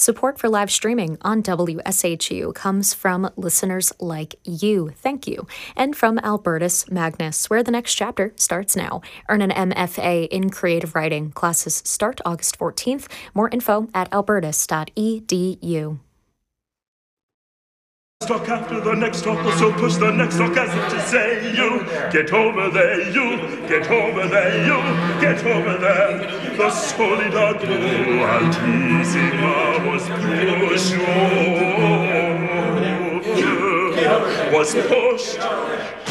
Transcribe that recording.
Support for live streaming on WSHU comes from listeners like you. Thank you. And from Albertus Magnus, where the next chapter starts now. Earn an MFA in creative writing. Classes start August 14th. More info at albertus.edu. Talk after the next talk, so push the next talk as if to say, you get over there, you get over there, you get over there. The solidad altísima was pushed